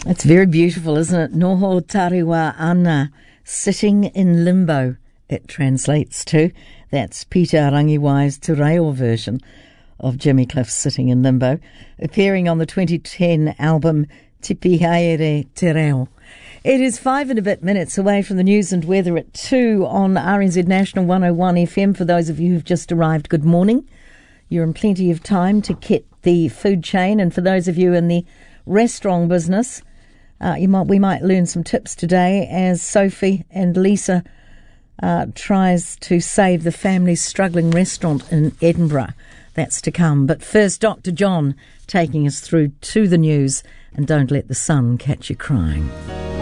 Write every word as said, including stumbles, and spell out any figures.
It's very beautiful, isn't it? Noho Tariwa Ana, sitting in limbo, it translates to. That's Peter Rangiwai's Te Reo version of Jimmy Cliff's Sitting in Limbo, appearing on the twenty ten album Tipi Haere Te Reo. It is five and a bit minutes away from the news and weather at two on R N Z National one oh one F M. For those of you who've just arrived, good morning. You're in plenty of time to get the food chain, and for those of you in the restaurant business, uh, you might we might learn some tips today as Sophie and Lisa uh, tries to save the family's struggling restaurant in Edinburgh. That's to come. But first, Doctor John taking us through to the news, and don't let the sun catch you crying.